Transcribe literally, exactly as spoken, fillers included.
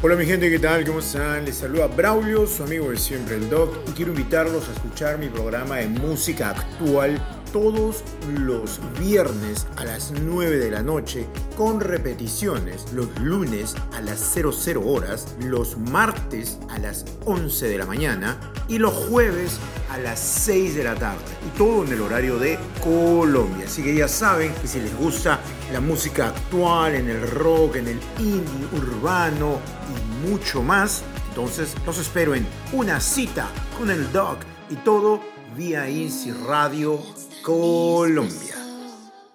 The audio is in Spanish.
Hola mi gente, ¿qué tal? ¿Cómo están? Les saluda Braulio, su amigo de siempre, el Doc, y quiero invitarlos a escuchar mi programa de música actual todos los viernes a las nueve de la noche, con repeticiones los lunes a las cero cero horas, los martes a las once de la mañana y los jueves a las seis de la tarde, y todo en el horario de Colombia. Así que ya saben que si les gusta la música actual, en el rock, en el indie, urbano y mucho más, entonces los espero en Una Cita con el Doc, y todo vía Easy Radio Colombia.